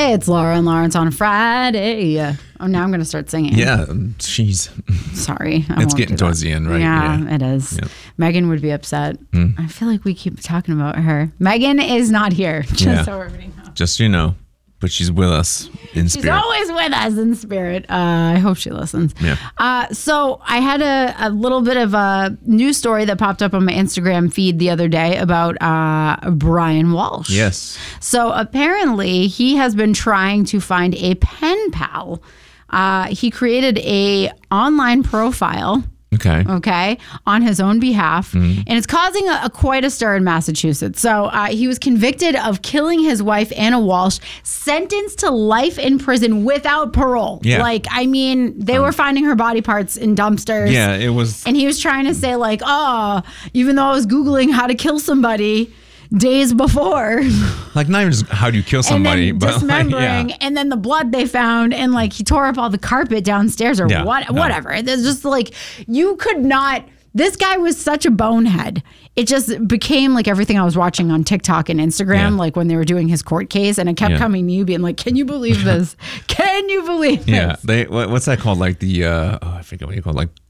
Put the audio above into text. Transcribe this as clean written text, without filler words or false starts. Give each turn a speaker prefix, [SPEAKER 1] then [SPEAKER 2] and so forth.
[SPEAKER 1] It's Laura and Lawrence on Friday. Oh, now I'm going to start singing.
[SPEAKER 2] Yeah, she's...
[SPEAKER 1] Sorry.
[SPEAKER 2] It's getting towards the end, right?
[SPEAKER 1] Yeah, it is.
[SPEAKER 2] Yep.
[SPEAKER 1] Megan would be upset. I feel like we keep talking about her. Megan is not here, just so everybody knows.
[SPEAKER 2] Just so you know. But she's with us in spirit.
[SPEAKER 1] She's always with us in spirit. I hope she listens.
[SPEAKER 2] Yeah.
[SPEAKER 1] So I had a little bit of a news story that popped up on my Instagram feed the other day about Brian Walsh.
[SPEAKER 2] Yes.
[SPEAKER 1] So apparently he has been trying to find a pen pal. He created a online profile. Okay, on his own behalf. And it's causing quite a stir in Massachusetts. So he was convicted of killing his wife, Anna Walsh, sentenced to life in prison without parole.
[SPEAKER 2] Yeah.
[SPEAKER 1] Like, I mean, they were finding her body parts in dumpsters.
[SPEAKER 2] Yeah, it was...
[SPEAKER 1] And he was trying to say, like, oh, even though I was Googling how to kill somebody days before.
[SPEAKER 2] Like, not even just how do you kill somebody,
[SPEAKER 1] and then
[SPEAKER 2] but
[SPEAKER 1] dismembering,
[SPEAKER 2] like,
[SPEAKER 1] and then the blood they found, and like he tore up all the carpet downstairs or whatever. It's just like, you could not. This guy was such a bonehead. It just became like everything I was watching on TikTok and Instagram, like when they were doing his court case, and it kept coming to you being like, can you believe this? Can you believe this?
[SPEAKER 2] Yeah, what's that called? Like the I forget what you call it, like